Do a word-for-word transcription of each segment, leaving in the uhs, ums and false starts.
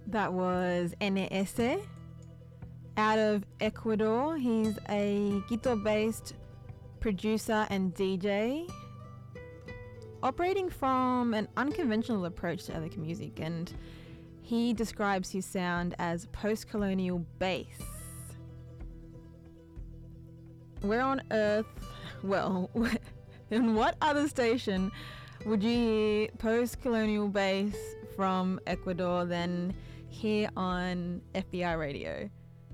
That was N S out of Ecuador. He's a Quito-based producer and D J, operating from an unconventional approach to electronic music, and he describes his sound as post-colonial bass. Where on earth, well, in what other station would you hear post-colonial bass from Ecuador than here on F B I Radio?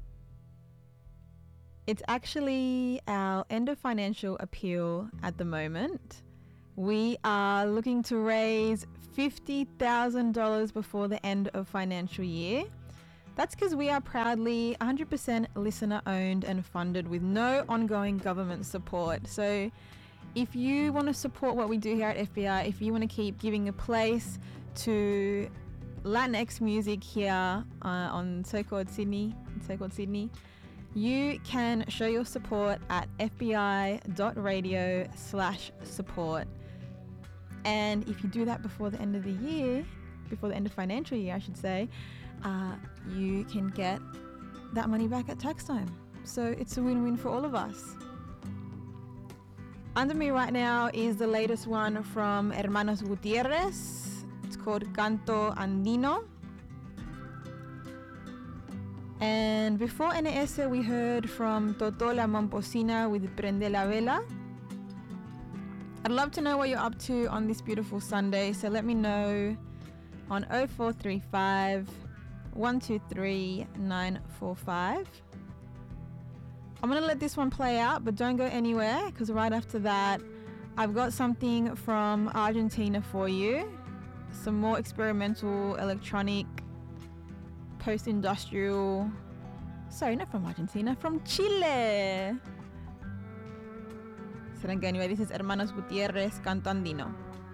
It's actually our end of financial appeal at the moment. We are looking to raise fifty thousand dollars before the end of financial year. That's because we are proudly one hundred percent listener owned and funded with no ongoing government support. So if you want to support what we do here at F B I, if you want to keep giving a place to Latinx music here uh, on so-called Sydney, so-called Sydney, you can show your support at fbi.radio slash support. And if you do that before the end of the year, before the end of financial year, I should say, uh, you can get that money back at tax time. So it's a win-win for all of us. Under me right now is the latest one from Hermanos Gutierrez. It's called Canto Andino. And before N S, we heard from Toto La Momposina with Prende la Vela. I'd love to know what you're up to on this beautiful Sunday, so let me know on oh four three five, one two three, nine four five. I'm going to let this one play out, but don't go anywhere, because right after that, I've got something from Argentina for you. Some more experimental, electronic, post-industrial, sorry, not from Argentina, from Chile. So don't go anywhere. This is Hermanos Gutierrez, Canto Andino.